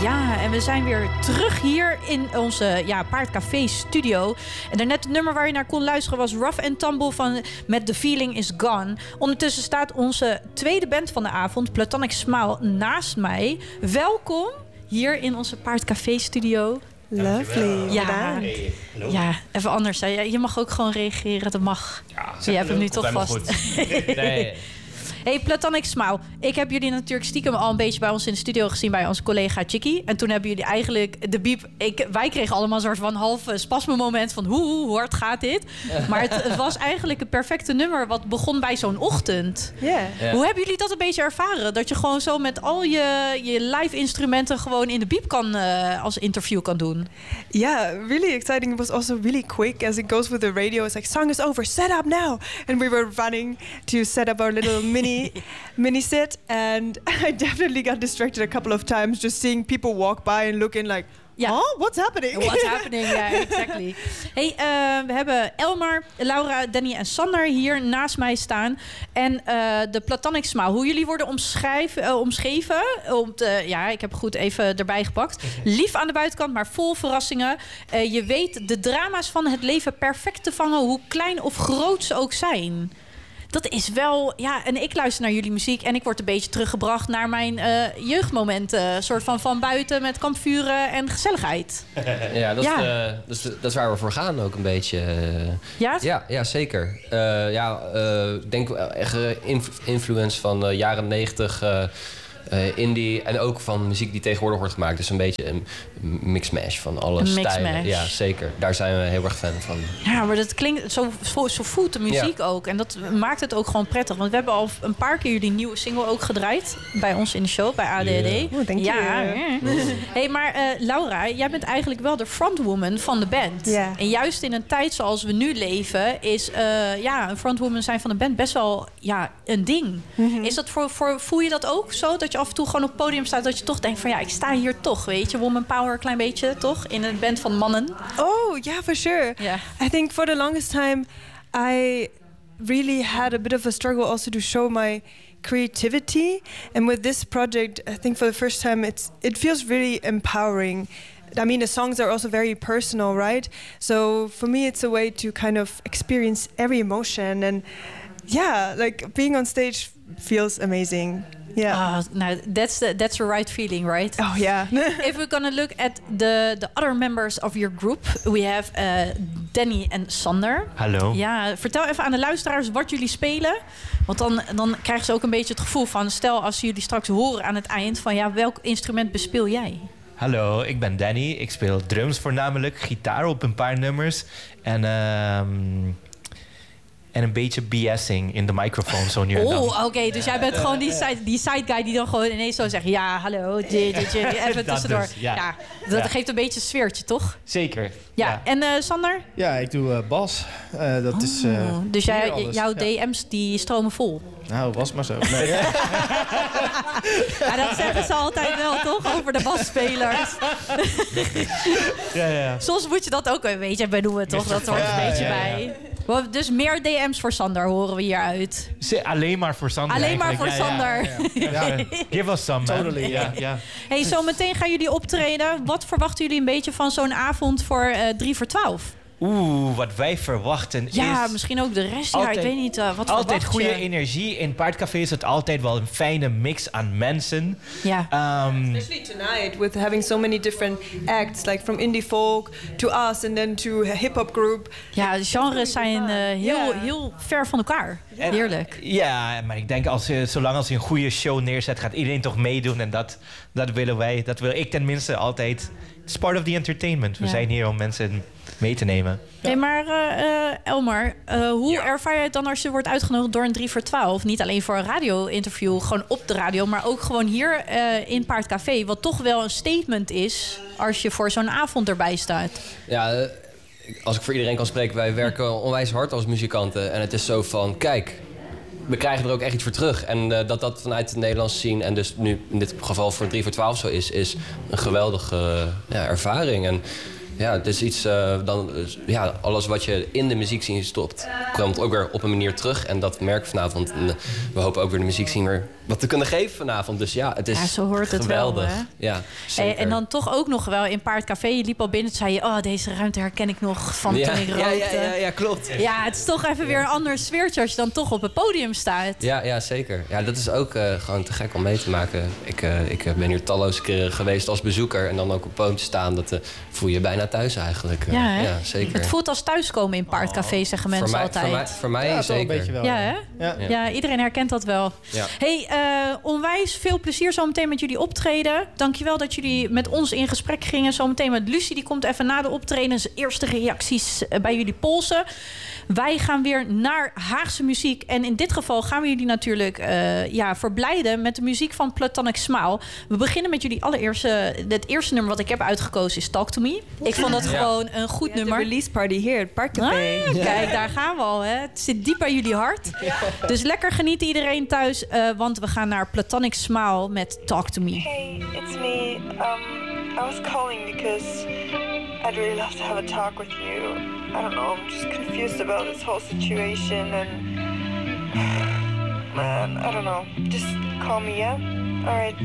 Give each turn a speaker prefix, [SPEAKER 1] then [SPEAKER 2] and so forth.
[SPEAKER 1] Ja, en we zijn weer terug hier in onze Paardcafé studio. En daarnet het nummer waar je naar kon luisteren was Rough and Tumble met The Feeling Is Gone. Ondertussen staat onze tweede band van de avond, Platonic Smile, naast mij. Welkom hier in onze Paardcafé studio.
[SPEAKER 2] Lovely.
[SPEAKER 1] Ja, ja, even anders. Je mag ook gewoon reageren, dat mag. Ja, je hebt hem nu toch vast. Nee. Hey, Platonic Smile. Ik heb jullie natuurlijk stiekem al een beetje bij ons in de studio gezien bij onze collega Chicky. En toen hebben jullie eigenlijk de biep... Wij kregen allemaal een soort van half spasme-moment van hoe hard gaat dit? Maar het was eigenlijk een perfecte nummer wat begon bij zo'n ochtend.
[SPEAKER 2] Yeah.
[SPEAKER 1] Hoe hebben jullie dat een beetje ervaren? Dat je gewoon zo met al je live instrumenten gewoon in de biep kan als interview kan doen?
[SPEAKER 2] Yeah, really exciting. It was also really quick as it goes with the radio. It's like, song is over, set up now. And we were running to set up our little mini set, and I definitely got distracted a couple of times just seeing people walk by and look in like, oh, what's happening?
[SPEAKER 1] What's happening, yeah, exactly. Hey, we hebben Elmar, Laura, Danny en Sander hier naast mij staan. En de Platonic Smile, hoe jullie worden omschreven. Ik heb goed even erbij gepakt. Lief aan de buitenkant, maar vol verrassingen. Je weet de drama's van het leven perfect te vangen, hoe klein of groot ze ook zijn. Dat is wel... Ja, en ik luister naar jullie muziek en ik word een beetje teruggebracht naar mijn jeugdmomenten. Soort van buiten met kampvuren en gezelligheid.
[SPEAKER 3] Dat is waar we voor gaan ook een beetje. Ja, zeker. Ik denk echt influence van jaren 90... indie en ook van muziek die tegenwoordig wordt gemaakt. Dus een beetje een mix-mash van alle stijlen. Ja, zeker. Daar zijn we heel erg fan van.
[SPEAKER 1] Ja, maar dat klinkt zo voelt de muziek ook. En dat maakt het ook gewoon prettig. Want we hebben al een paar keer jullie nieuwe single ook gedraaid. Bij ons in de show, bij ADD.
[SPEAKER 2] Oh, dank je.
[SPEAKER 1] Hey, maar Laura, jij bent eigenlijk wel de frontwoman van de band.
[SPEAKER 2] Yeah.
[SPEAKER 1] En juist in een tijd zoals we nu leven... is een frontwoman zijn van de band best wel een ding. Mm-hmm. Is dat voel je dat ook zo? Dat je af en toe gewoon op het podium staat... dat je toch denkt van ik sta hier toch, weet je. Woman power, een klein beetje, toch? In een band van mannen.
[SPEAKER 2] Oh, yeah, for sure.
[SPEAKER 1] Yeah.
[SPEAKER 2] I think for the longest time... I really had a bit of a struggle also to show my creativity. And with this project, I think for the first time... it feels really empowering. I mean, the songs are also very personal, right? So for me, it's a way to kind of experience every emotion. And yeah, like being on stage feels amazing. Yeah.
[SPEAKER 1] That's the right feeling, right?
[SPEAKER 2] Oh, yeah.
[SPEAKER 1] If we're gonna look at the other members of your group, we have Danny en Sander.
[SPEAKER 4] Hallo.
[SPEAKER 1] Ja, vertel even aan de luisteraars wat jullie spelen. Want dan krijgen ze ook een beetje het gevoel van... stel als ze jullie straks horen aan het eind van... welk instrument bespeel jij?
[SPEAKER 4] Hallo, ik ben Danny. Ik speel drums voornamelijk, gitaar op een paar nummers. En een beetje BS'ing in de microfoon zo nu en dan.
[SPEAKER 1] Oké. Dus jij bent gewoon die side guy die dan gewoon ineens zo zegt... ja, hallo, even tussendoor.
[SPEAKER 4] Dus,
[SPEAKER 1] Dat geeft een beetje een sfeertje, toch?
[SPEAKER 4] Zeker.
[SPEAKER 1] Ja. En Sander?
[SPEAKER 5] Ja, ik doe bas. Dat is
[SPEAKER 1] dus jouw DM's die stromen vol?
[SPEAKER 5] Nou, was maar zo. Nee.
[SPEAKER 1] Dat zeggen ze altijd wel, toch? Over de basspelers.
[SPEAKER 4] Ja.
[SPEAKER 1] Soms moet je dat ook een beetje benoemen, toch? Dat hoort een beetje bij. Dus meer DM's voor Sander horen we hieruit.
[SPEAKER 4] Alleen maar voor Sander.
[SPEAKER 1] Alleen maar voor Sander.
[SPEAKER 4] Ja. Give us some, man.
[SPEAKER 5] Totally,
[SPEAKER 4] ja.
[SPEAKER 1] Hey, zo meteen gaan jullie optreden. Wat verwachten jullie een beetje van zo'n avond voor 3 voor 12?
[SPEAKER 4] Wat wij verwachten is...
[SPEAKER 1] Ja, misschien ook de rest.
[SPEAKER 4] Altijd,
[SPEAKER 1] ik weet niet, wat
[SPEAKER 4] altijd goede energie. In Paardcafé is het altijd wel een fijne mix aan mensen.
[SPEAKER 1] Ja.
[SPEAKER 2] Especially tonight with having so many different acts. Like from indie folk to us and then to a hip-hop group.
[SPEAKER 1] Ja, de genres zijn heel ver van elkaar. Heerlijk.
[SPEAKER 4] Ja, maar ik denk zolang als je een goede show neerzet... gaat iedereen toch meedoen. En dat willen wij. Dat wil ik tenminste altijd. It's part of the entertainment. We zijn hier om mensen mee te nemen.
[SPEAKER 1] Hey, maar Elmar, hoe ervaar je het dan als je wordt uitgenodigd door een 3 voor 12? Niet alleen voor een radio-interview, gewoon op de radio... maar ook gewoon hier in Paardcafé. Wat toch wel een statement is als je voor zo'n avond erbij staat.
[SPEAKER 3] Ja, als ik voor iedereen kan spreken... wij werken onwijs hard als muzikanten. En het is zo van, kijk... we krijgen er ook echt iets voor terug. En dat vanuit de Nederlandse scene... en dus nu in dit geval voor 3 voor 12 zo is een geweldige ervaring. En het is iets... alles wat je in de muziekscene stopt... komt ook weer op een manier terug. En dat merk ik vanavond. En we hopen ook weer de muziekscene weer wat te kunnen geven vanavond. Dus het is
[SPEAKER 1] zo hoort het
[SPEAKER 3] geweldig.
[SPEAKER 1] Wel, hè?
[SPEAKER 3] Ja, zeker.
[SPEAKER 1] En dan toch ook nog wel in Paardcafé. Je liep al binnen en zei je... deze ruimte herken ik nog van toen ik rookte.
[SPEAKER 3] Ja, klopt.
[SPEAKER 1] Ja, het is toch even weer een ander sfeertje... als je dan toch op het podium staat.
[SPEAKER 3] Ja, zeker. Ja, dat is ook gewoon te gek om mee te maken. Ik ben hier talloze keren geweest als bezoeker... en dan ook op het podium staan. Dat voel je bijna thuis eigenlijk.
[SPEAKER 1] Ja,
[SPEAKER 3] zeker.
[SPEAKER 1] Het voelt als thuiskomen in Paardcafé, zeggen mensen altijd.
[SPEAKER 3] Voor mij zeker.
[SPEAKER 5] Een beetje wel.
[SPEAKER 1] Ja, hè? Ja, iedereen herkent dat wel.
[SPEAKER 3] Ja.
[SPEAKER 1] Hey, onwijs veel plezier zometeen met jullie optreden. Dankjewel dat jullie met ons in gesprek gingen. Zometeen met Lucie, die komt even na de optredens. Eerste reacties bij jullie polsen. Wij gaan weer naar Haagse muziek. En in dit geval gaan we jullie natuurlijk verblijden met de muziek van Platonic Smile. We beginnen met jullie het eerste nummer wat ik heb uitgekozen is Talk to Me. Ik vond dat gewoon een goed nummer.
[SPEAKER 2] De release party hier, het Paardcafé.
[SPEAKER 1] Kijk, daar gaan we al. Hè. Het zit diep bij jullie hart. Ja. Dus lekker genieten iedereen thuis. Want we gaan naar Platonic Smile met Talk to Me.
[SPEAKER 6] Hey, it's me. I was calling because I'd really love to have a talk with you. I don't know, I'm just confused about this whole situation and... Man, I don't know. Just call me, yeah? All right.